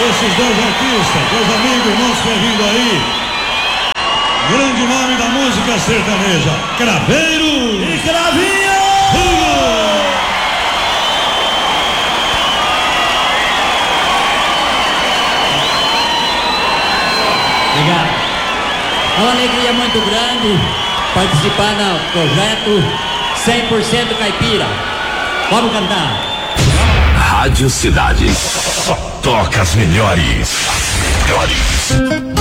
esses dois artistas, dois amigos nossos que vindo aí. Grande nome da música sertaneja, Craveiro e Cravinho. Obrigado. É uma alegria muito grande participar do projeto 100% Caipira. Vamos cantar. Rádio Cidade. Só toca as melhores.